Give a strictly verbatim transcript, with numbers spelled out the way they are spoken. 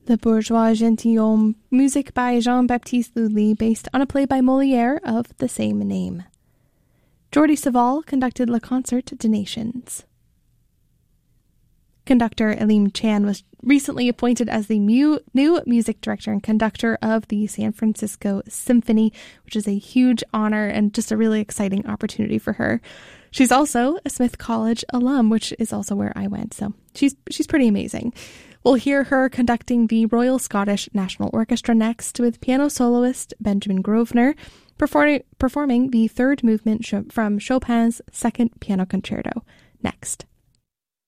Le Bourgeois Gentilhomme, music by Jean-Baptiste Lully, based on a play by Molière of the same name. Jordi Savall conducted Le Concert des Nations. Conductor Elim Chan was recently appointed as the mu- new music director and conductor of the San Francisco Symphony, which is a huge honor and just a really exciting opportunity for her. She's also a Smith College alum, which is also where I went, so she's she's pretty amazing. We'll hear her conducting the Royal Scottish National Orchestra next, with piano soloist Benjamin Grosvenor performing performing the third movement sh- from Chopin's Second Piano Concerto next.